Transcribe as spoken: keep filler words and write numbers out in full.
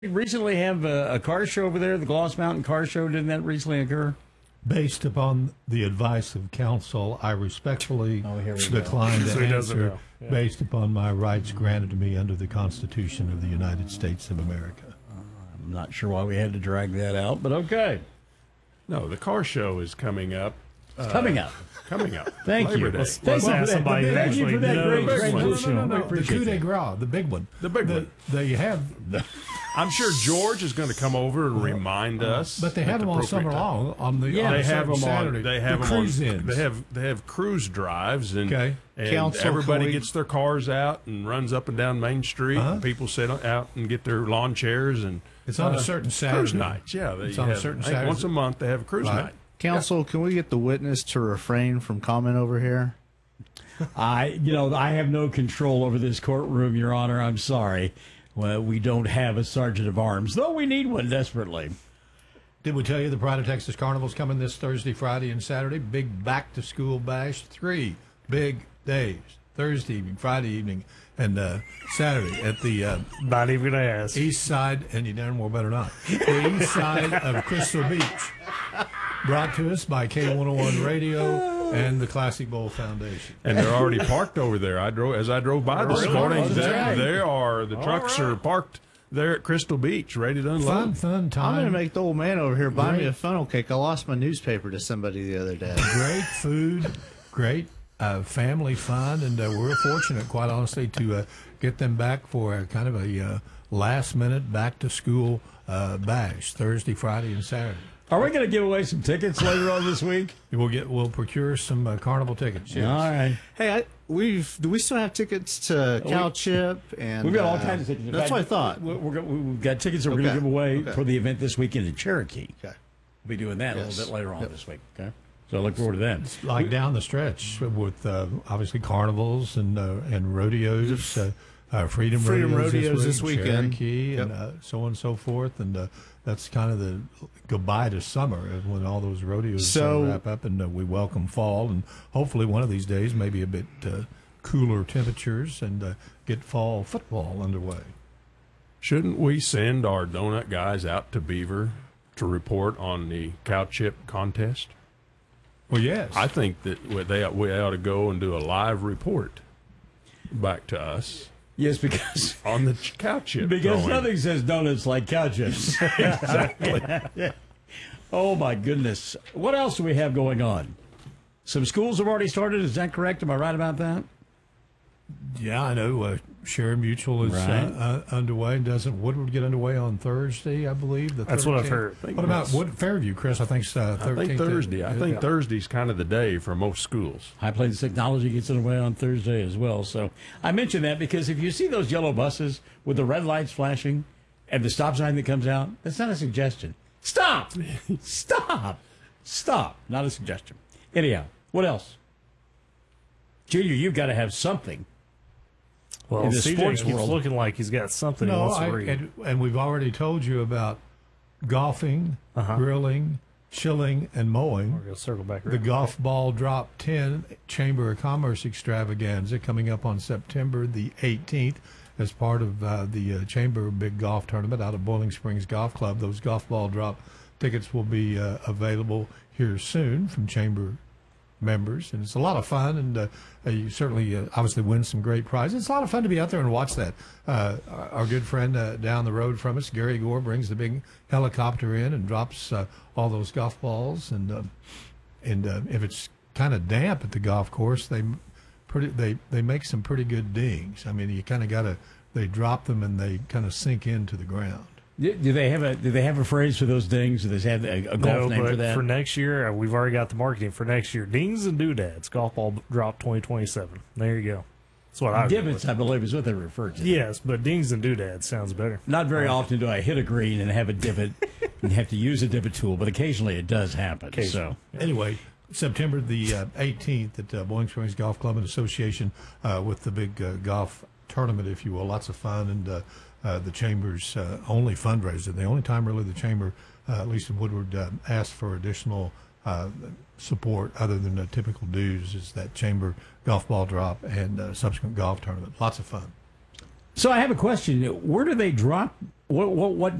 recently have a, a car show over there, the Gloss Mountain Car Show? Didn't that recently occur? Based upon the advice of counsel, I respectfully oh, decline so to answer yeah. based upon my rights granted to me under the Constitution of the United States of America. Uh, I'm not sure why we had to drag that out, but okay. No, the car show is coming up. It's uh, coming up. Coming up. Thank Labor you. Day. Let's, let's well, ask somebody who actually knows. No, no, no, no, no. The coup de grace, the big one. The big the, one. They have. I'm sure George is going to come over and remind us. But they have them all summer long on the yeah, on they have them Saturday. on. They have the them cruise on. Ins. They have they have cruise drives and, okay. and Council, everybody we... gets their cars out and runs up and down Main Street. Uh-huh. And people sit out and get their lawn chairs and it's on uh, a certain Saturday. Cruise nights. Yeah, they it's on have, a certain I think Saturday. Once a month they have a cruise right. night. Council, yeah. Can we get the witness to refrain from comment over here? I, you know, I have no control over this courtroom, Your Honor. I'm sorry. Well, we don't have a sergeant of arms, though we need one desperately. Did we tell you the Pride of Texas Carnival's coming this Thursday, Friday, and Saturday? Big back-to-school bash. Three big days. Thursday evening, Friday evening, and uh, Saturday at the uh, not even gonna ask east side, and you darn well better not. The east side of Crystal Beach. Brought to us by K one oh one Radio and the Classic Bowl Foundation. And they're already parked over there. I drove as I drove by this really? morning. Oh, There, right. there are the All trucks right. are parked there at Crystal Beach, ready to unload. Fun, fun time. I'm going to make the old man over here buy Great. me a funnel cake. I lost my newspaper to somebody the other day. Great food, great uh, family fun, and uh, we're fortunate, quite honestly, to uh, get them back for a kind of a uh, last-minute back-to-school uh, bash, Thursday, Friday, and Saturday. Are we going to give away some tickets later on this week? We'll get we'll procure some uh, carnival tickets. Yes. All right. Hey, I, we've do we still have tickets to Cow Chip and we've got all uh, kinds of tickets. In That's fact, what I thought. We're, we're, we've got tickets that we're Okay. going to give away Okay. for the event this weekend in Cherokee. Okay, we'll be doing that Yes. a little bit later on Yep. this week. Okay, so I look forward to that. It's like down the stretch with uh, obviously carnivals and uh, and rodeos. Uh, uh, Freedom, Freedom rodeos, rodeos this, this week, weekend. Cherokee, Yep. and uh, so on and so forth. And uh, that's kind of the goodbye to summer when all those rodeos So- uh, wrap up, and uh, we welcome fall. And hopefully, one of these days, maybe a bit uh, cooler temperatures, and uh, get fall football underway. Shouldn't we send our donut guys out to Beaver to report on the cow chip contest? Well, yes, I think that we- they we ought to go and do a live report back to us Yes, because on the ch- cow chip. because throwing. nothing says donuts like cow chips. Exactly. Oh my goodness! What else do we have going on? Some schools have already started. Is that correct? Am I right about that? Yeah, I know. Uh, Sharon Mutual is Right. uh, uh, underway. Doesn't Woodward get underway on Thursday? I believe. The That's what I've thirteenth? heard. What about Wood, Fairview, Chris? I think uh, I thirteenth. think Thursday. I think Thursday's kind of the day for most schools. High Plains Technology gets underway on Thursday as well. So I mention that because if you see those yellow buses with the red lights flashing and the stop sign that comes out, that's not a suggestion. Stop! Stop! Stop! Not a suggestion. Anyhow, what else? Junior, you've got to have something. Well, in the C J sports keeps world. looking like he's got something he No, wants to I, read. and, and we've already told you about golfing, Uh-huh. grilling, chilling, and mowing. We're going to circle back The around. Golf Ball Drop ten Chamber of Commerce Extravaganza coming up on September the eighteenth as part of uh, the uh, Chamber Big Golf Tournament out of Boiling Springs Golf Club. Those Golf Ball Drop tickets will be uh, available here soon from Chamber members, and it's a lot of fun, and uh, uh, you certainly uh, obviously win some great prizes. It's a lot of fun to be out there and watch that. Uh, our, our good friend uh, down the road from us, Gary Gore, brings the big helicopter in and drops uh, all those golf balls, and uh, and uh, if it's kind of damp at the golf course, they pretty they they make some pretty good dings. I mean, you kind of got to they drop them and they kind of sink into the ground. Do do they have a do they have a phrase for those dings? Do they have a, a golf No, name but for that? for next year, uh, we've already got the marketing for next year. Dings and doodads, golf ball drop twenty twenty-seven. There you go. That's what I Divots, I believe, is what they refer to. Yes, but dings and doodads sounds better. Not very often do I hit a green and have a divot and have to use a divot tool, but occasionally it does happen. Occasionally. So Anyway, September the uh, eighteenth at uh, Boiling Springs Golf Club and Association uh, with the big uh, golf tournament, if you will. Lots of fun, and uh, uh, the Chamber's uh, only fundraiser. The only time really the Chamber, uh, at least in Woodward, uh, asked for additional uh, support other than the typical dues is that Chamber golf ball drop and uh, subsequent golf tournament. Lots of fun. So I have a question. Where do they drop? What what what